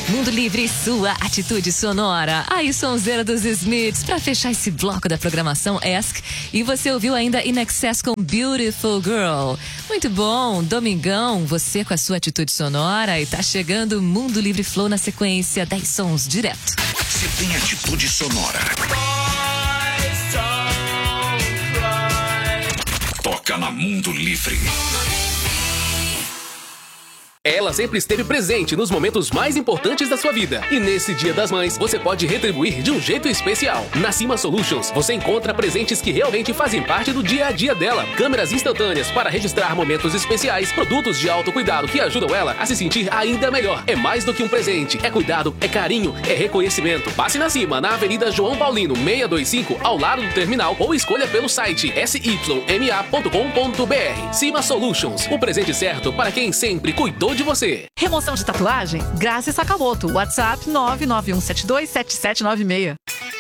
Mundo Livre, sua atitude sonora. Aí, sonzeira dos Smiths. Pra fechar esse bloco da programação Ask. E você ouviu ainda In Excess com Beautiful Girl. Muito bom, domingão, você com a sua atitude sonora. E tá chegando Mundo Livre Flow na sequência, 10 sons direto. Você tem atitude sonora. Toca na Mundo Livre. Ela sempre esteve presente nos momentos mais importantes da sua vida. E nesse Dia das Mães, você pode retribuir de um jeito especial. Na Cima Solutions, você encontra presentes que realmente fazem parte do dia a dia dela. Câmeras instantâneas para registrar momentos especiais, produtos de autocuidado que ajudam ela a se sentir ainda melhor. É mais do que um presente. É cuidado, é carinho, é reconhecimento. Passe na Cima, na Avenida João Paulino, 625, ao lado do terminal, ou escolha pelo site syma.com.br. Cima Solutions, o presente certo para quem sempre cuidou de você. Remoção de tatuagem? Graça Sakamoto. WhatsApp 991727796.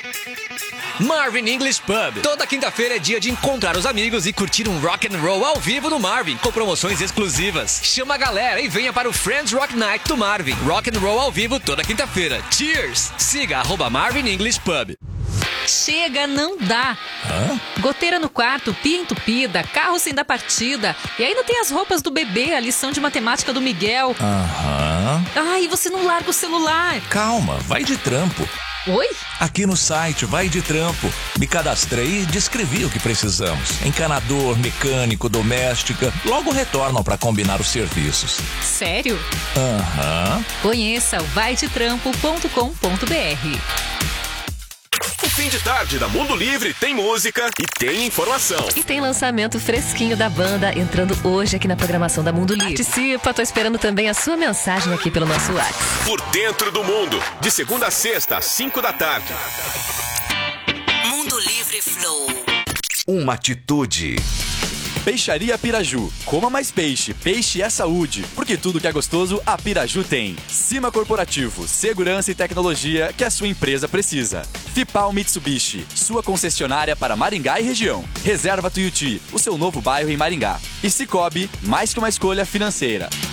Marvin English Pub. Toda quinta-feira é dia de encontrar os amigos e curtir um rock and roll ao vivo no Marvin, com promoções exclusivas. Chama a galera e venha para o Friends Rock Night do Marvin. Rock and roll ao vivo toda quinta-feira. Cheers! Siga @Marvin English Pub. Chega, não dá. Goteira no quarto, pia entupida, carro sem dar partida. E ainda tem as roupas do bebê, a lição de matemática do Miguel. Ai, você não larga o celular. Calma, vai de trampo. Oi? Aqui no site Vai de Trampo. Me cadastrei e descrevi o que precisamos. Encanador, mecânico, doméstica. Logo retornam para combinar os serviços. Sério? Conheça o vaidetrampo.com.br. O fim de tarde da Mundo Livre tem música e tem informação. E tem lançamento fresquinho da banda entrando hoje aqui na programação da Mundo Livre. Participa, tô esperando também a sua mensagem aqui pelo nosso WhatsApp. Por dentro do mundo, de segunda a sexta, às 5 da tarde. Mundo Livre Flow. Uma atitude. Peixaria Piraju. Coma mais peixe. Peixe é saúde. Porque tudo que é gostoso, a Piraju tem. Cima Corporativo. Segurança e tecnologia que a sua empresa precisa. Fipal Mitsubishi. Sua concessionária para Maringá e região. Reserva Tuiuti. O seu novo bairro em Maringá. E Cicobi. Mais que uma escolha financeira.